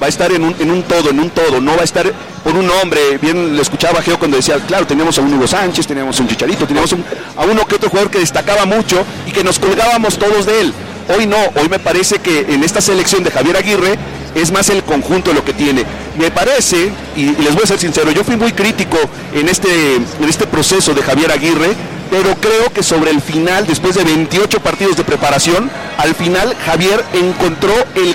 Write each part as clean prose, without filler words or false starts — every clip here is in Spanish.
va a estar en un todo, no va a estar por un hombre. Bien le escuchaba a Geo cuando decía, claro, teníamos a un Hugo Sánchez, teníamos a un Chicharito, teníamos a uno que otro jugador que destacaba mucho y que nos colgábamos todos de él. Hoy no, hoy me parece que en esta selección de Javier Aguirre es más el conjunto de lo que tiene. Me parece, y les voy a ser sincero, yo fui muy crítico en este proceso de Javier Aguirre, pero creo que sobre el final, después de 28 partidos de preparación, al final Javier encontró el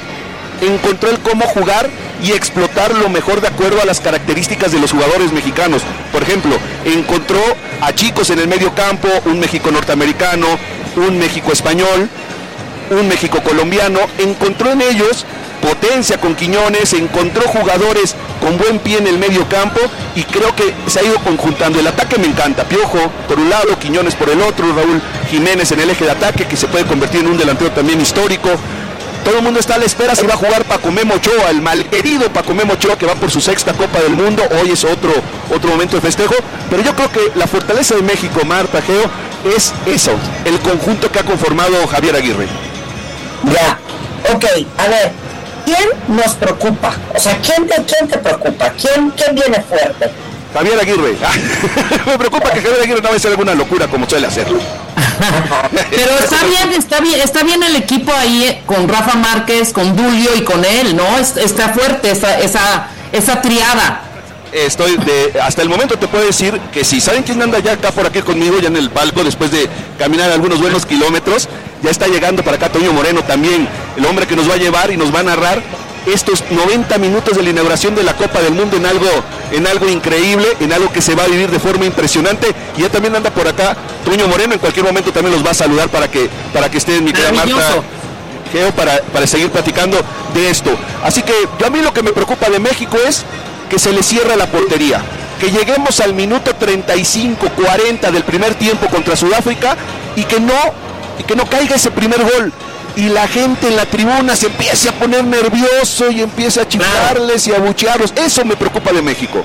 cómo jugar y explotar lo mejor de acuerdo a las características de los jugadores mexicanos. Por ejemplo, encontró a chicos en el medio campo, un México norteamericano, un México español, un México colombiano, encontró en ellos potencia con Quiñones, encontró jugadores con buen pie en el medio campo y creo que se ha ido conjuntando. El ataque me encanta, Piojo por un lado, Quiñones por el otro, Raúl Jiménez en el eje de ataque, que se puede convertir en un delantero también histórico. Todo el mundo está a la espera si va a jugar Paco Memo Ochoa, el malquerido Paco Memo Ochoa, que va por su 6ª Copa del Mundo. Hoy es otro momento de festejo, pero yo creo que la fortaleza de México, Marta, Geo, es eso, el conjunto que ha conformado Javier Aguirre. Ya, ok, a ver, ¿quién nos preocupa? O sea, ¿quién te preocupa? ¿Quién viene fuerte? Javier Aguirre. Me preocupa que Javier Aguirre no vaya a hacer alguna locura como suele hacerlo. Pero está bien el equipo ahí con Rafa Márquez, con Dulio y con él, ¿no? Está fuerte esa triada. Hasta el momento te puedo decir que sí. ¿Saben quién anda ya acá por aquí conmigo, ya en el palco, después de caminar algunos buenos kilómetros? Ya está llegando para acá Toño Moreno también, el hombre que nos va a llevar y nos va a narrar estos 90 minutos de la inauguración de la Copa del Mundo en algo increíble, en algo que se va a vivir de forma impresionante. Y ya también anda por acá Toño Moreno, en cualquier momento también los va a saludar para que esté mi querida Marta, Geo, para seguir platicando de esto. Así que a mí lo que me preocupa de México es que se le cierra la portería, que lleguemos al minuto 35-40 del primer tiempo contra Sudáfrica y que no caiga ese primer gol y la gente en la tribuna se empiece a poner nervioso y empiece a chiflarles y a abuchearlos. Eso me preocupa de México.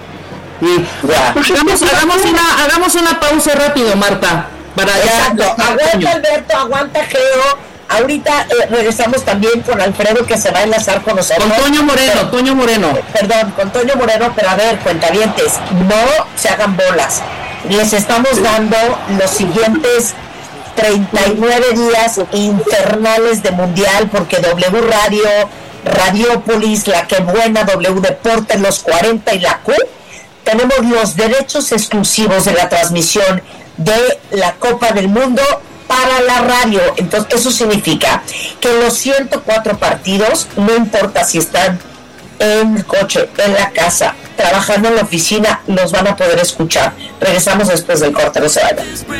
Hagamos una pausa rápido, Marta. Aguanta Alberto, aguanta Geo. Ahorita regresamos también con Alfredo, que se va a enlazar con nosotros. Con Toño Moreno. Perdón, con Toño Moreno, pero a ver, cuentavientes, no se hagan bolas. Les estamos dando los siguientes 39 días infernales de Mundial, porque W Radio, Radiópolis, La Que Buena, W Deporte, Los 40 y la Q, tenemos los derechos exclusivos de la transmisión de la Copa del Mundo para la radio. Entonces eso significa que los 104 partidos, no importa si están en el coche, en la casa, trabajando en la oficina, los van a poder escuchar. Regresamos después del corte, no se vayan.